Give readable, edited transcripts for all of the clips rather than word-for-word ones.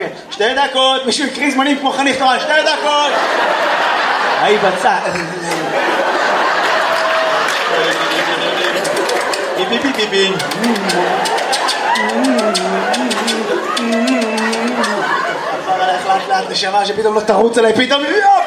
2 דקות, מישהו יקריא זמנים כמו חניך תורן, 2 דקות! היי בצע. ביבי ביבי ביבי. עבר עליך לאט לאט נשמה שפתאום לא תרוץ עליי, פתאום...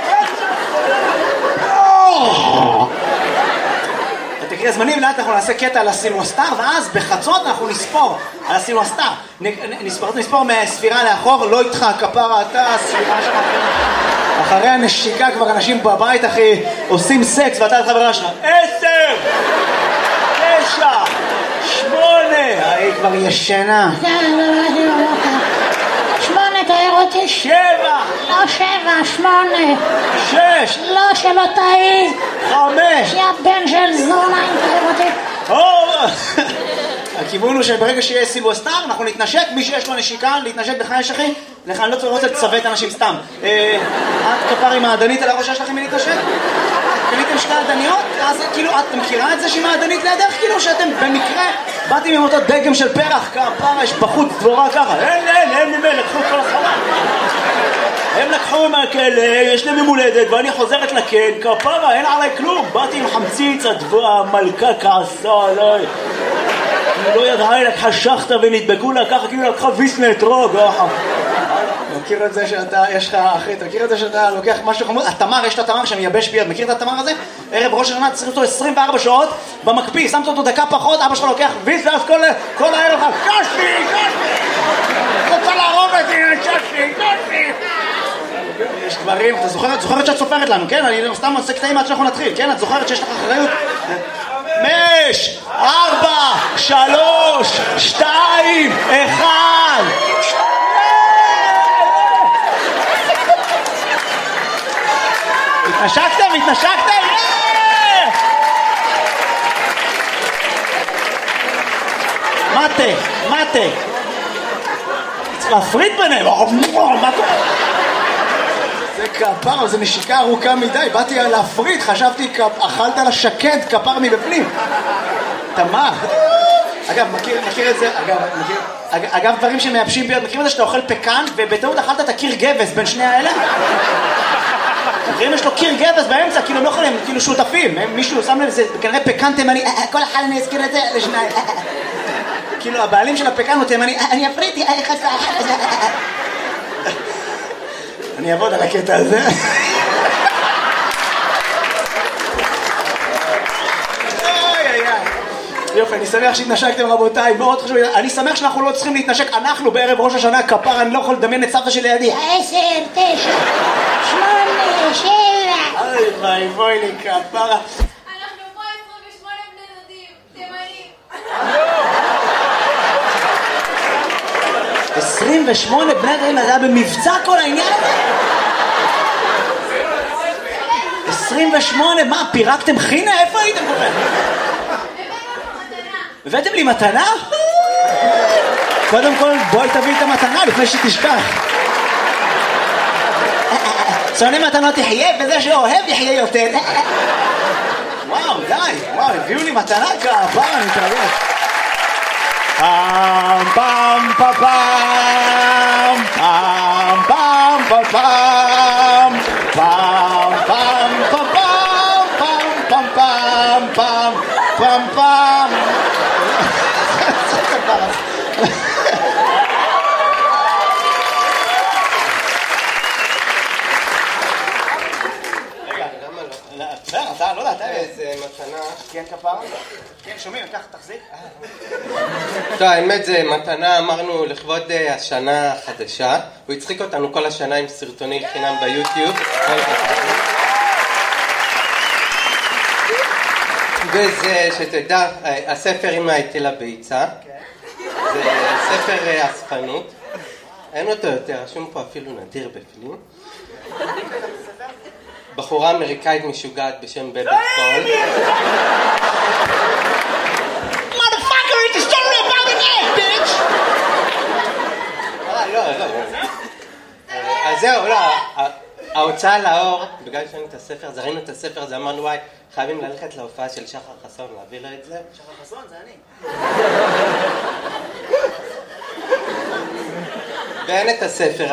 תקריא הזמנים, לאט אנחנו נעשה קטע על הסילואסטר, ואז בחצות אנחנו נספור על הסילואסטר. נספור מהספירה לאחור, לא איתך, כפרה אתה, הספירה שלך. אחרי הנשיקה כבר אנשים בבית, אחי, עושים סקס, ואתה את חברה שלך. 10! 9! 8! היא כבר ישנה. 8 תאר אותי. 7! לא 7, 8. 6! לא, שלא תאי. 5! יא בן של זונה, אם תאר אותי. הכיוון הוא שברגע שיהיה סילואסטר, אנחנו נתנשק, מי שיש לו נשיקה, להתנשק בחייש אחי, אני לא רוצה לצוות אנשים סתם. את כפר עם העדנית על הראש שלכם מלהתנשק? קניתם 2 עדניות? אז כאילו, את מכירה את זה שהיא העדנית לידך? כאילו שאתם במקרה באתם עם אותו דגם של פרח, כפרה, יש בחוץ דבורה ככה. אין ממנו, לקחו את כל החלל. הם לקחו מהכלא, יש להם יום הולדת, ואני חוזרת לכן, כפרה, אין עליי כלום. באתי עם חמציץ, המלכה כעסה עליי. היא לא ידעה, היא לקחה שחטה ונדבקו לה ככה, כאילו לקחה ויסנה אתרוג. מכיר את זה שאתה, יש לך, אחי, אתה מכיר את זה שאתה לוקח משהו חמוד? התמר, יש את התמר שמייבש ביד, מכיר את התמר הזה? ערב ראש השנה, צריך אותו 24 שעות במקפיא, שמת אותו דקה פחות, אבא שלך לוקח ויס, ואז כל הערב לך, קשתי! רוצה להרוג אותי, קשתי! יש דברים, אתה זוכרת שאת סופרת לנו, כן? אני סתם עושה קטעים עד שאנחנו נתחיל, כן? את זוכרת שיש לך אחריות? 5, 4, 3, 2, 1. התנשקתם? מטה. צריך להפריד ביניהם. מה קורה? זה כפר, זה נשיקה ארוכה מדי, באתי להפריד, חשבתי אכלת על השקד כפר מבפנים. תמר. אגב, מכיר את זה, אגב, דברים שמייבשים ביד, מכירים את זה שאתה אוכל פקן, ובטעות אכלת את הקיר גבס בין שני האלה? מכירים יש לו קיר גבס באמצע, כאילו הם לא יכולים, כאילו שותפים, מישהו שם לב, זה כנראה פקן תימני, כל אחד אני אזכיר את זה לשניים. כאילו הבעלים של הפקן הוא תימני, אני אפריתי, אני אעבוד על הקטע הזה. יופי, אני שמח שהתנשקתם רבותיי, מאוד חשוב, אני שמח שאנחנו לא צריכים להתנשק, אנחנו בערב ראש השנה כפר, אני לא יכול לדמיין את סבתא שלי לידי. 10, 9, 8, 7. אוי בואי לי כפרה. אנחנו פה 28 בני דודים, תימנים. 28 בני דודים, זה היה במבצע כל העניין הזה? 28, מה, פירקתם חינה? איפה הייתם קוראים? הבאתם לי מתנה? קודם כל בואי תביא את המתנה לפני שתשכח. שונא מתנות יחיה וזה שאוהב יחיה יותר. וואו די, וואו הביאו לי מתנה כפר, אני מתרגש. פם פם פם פם פם פם פם פם פם פם פם פם פם. אתה לא יודע, אתה איזה מתנה. כן כפר? כן שומעים, ככה תחזיק. טוב, האמת זה מתנה, אמרנו לכבוד השנה החדשה. הוא הצחיק אותנו כל השנה עם סרטוני חינם ביוטיוב. וזה שתדע, הספר עם ההיטל הביצה. זה ספר אספנות. אין אותו יותר, רשום פה אפילו נדיר בפנים. בחורה אמריקאית משוגעת בשם בבי סול. Motherfucker, it's a story about an egg, bitch! לא. אז זהו, לא. ההוצאה לאור, בגלל שראינו את הספר, ראינו את הספר הזה, אמרנו וואי, חייבים ללכת להופעה של שחר חסון, להביא לו את זה. שחר חסון, זה אני. ואין את הספר.